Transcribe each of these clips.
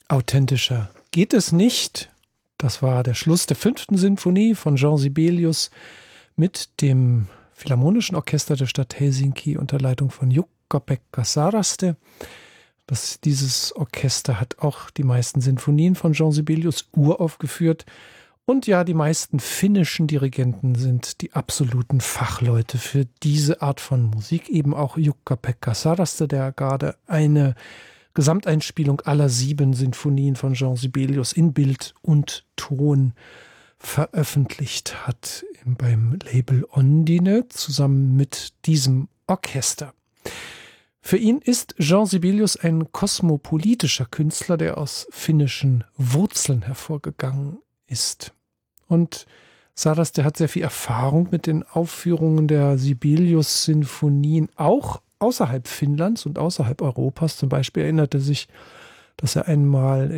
Authentischer geht es nicht. Das war der Schluss der 5. Sinfonie von Jean Sibelius mit dem Philharmonischen Orchester der Stadt Helsinki unter Leitung von Jukka-Pekka Saraste. Dieses Orchester hat auch die meisten Sinfonien von Jean Sibelius uraufgeführt. Und ja, die meisten finnischen Dirigenten sind die absoluten Fachleute für diese Art von Musik. Eben auch Jukka-Pekka Saraste, der gerade eine Gesamteinspielung aller 7 Sinfonien von Jean Sibelius in Bild und Ton veröffentlicht hat beim Label Ondine zusammen mit diesem Orchester. Für ihn ist Jean Sibelius ein kosmopolitischer Künstler, der aus finnischen Wurzeln hervorgegangen ist. Und Saraste hat sehr viel Erfahrung mit den Aufführungen der Sibelius-Sinfonien, auch außerhalb Finnlands und außerhalb Europas. Zum Beispiel erinnert er sich, dass er einmal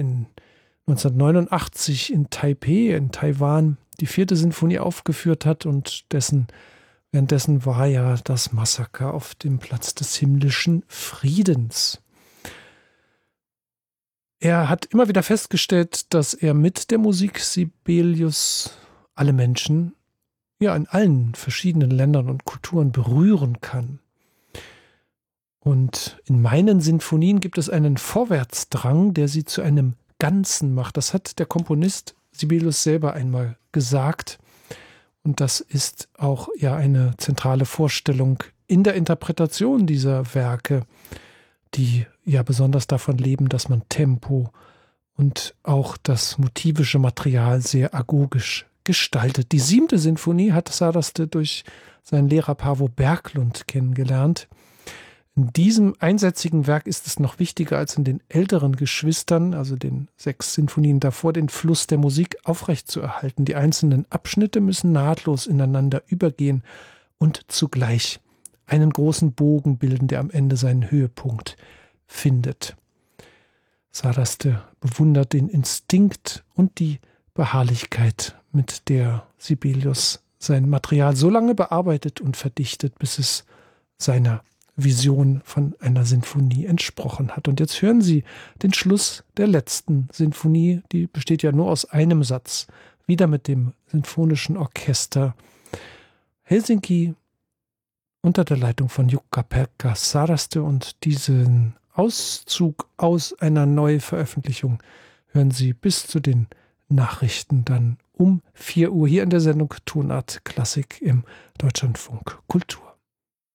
1989 in Taipei, in Taiwan, die 4. Sinfonie aufgeführt hat und währenddessen war ja das Massaker auf dem Platz des himmlischen Friedens. Er hat immer wieder festgestellt, dass er mit der Musik Sibelius alle Menschen ja in allen verschiedenen Ländern und Kulturen berühren kann. Und in meinen Sinfonien gibt es einen Vorwärtsdrang, der sie zu einem Ganzen macht. Das hat der Komponist Sibelius selber einmal gesagt. Und das ist auch ja eine zentrale Vorstellung in der Interpretation dieser Werke, die ja besonders davon leben, dass man Tempo und auch das motivische Material sehr agogisch gestaltet. Die 7. Sinfonie hat Saraste durch seinen Lehrer Paavo Berglund kennengelernt. In diesem einsätzigen Werk ist es noch wichtiger als in den älteren Geschwistern, also den 6 Sinfonien davor, den Fluss der Musik aufrechtzuerhalten. Die einzelnen Abschnitte müssen nahtlos ineinander übergehen und zugleich einen großen Bogen bilden, der am Ende seinen Höhepunkt findet. Saraste bewundert den Instinkt und die Beharrlichkeit, mit der Sibelius sein Material so lange bearbeitet und verdichtet, bis es seiner Vision von einer Sinfonie entsprochen hat. Und jetzt hören Sie den Schluss der letzten Sinfonie, die besteht ja nur aus einem Satz, wieder mit dem Sinfonischen Orchester Helsinki unter der Leitung von Jukka-Pekka Saraste, und diesen Auszug aus einer Neuveröffentlichung hören Sie bis zu den Nachrichten dann um 4 Uhr hier in der Sendung Tonart Klassik im Deutschlandfunk Kultur.